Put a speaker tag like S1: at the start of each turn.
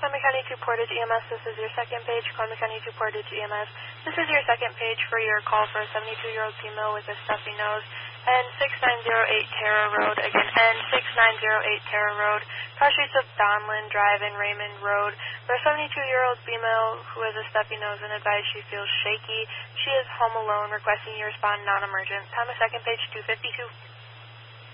S1: Conway County to Portage EMS. This is your second page. Conway County to Portage EMS. This is your second page for your call for a 72-year-old female with a stuffy nose. N6908 Terra Road. Again, N6908 Terra Road. Cross streets of Donlin Drive and Raymond Road. For a 72-year-old female who has a stuffy nose and advised she feels shaky. She is home alone, requesting you respond non-emergent. Time of second page 252.